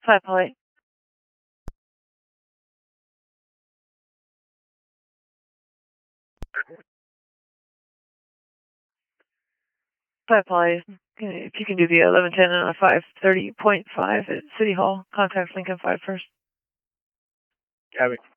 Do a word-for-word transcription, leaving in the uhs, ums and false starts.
five Polly. five Polly. If you can do the eleven ten on a five thirty point five at City Hall, contact Lincoln five first. Copy.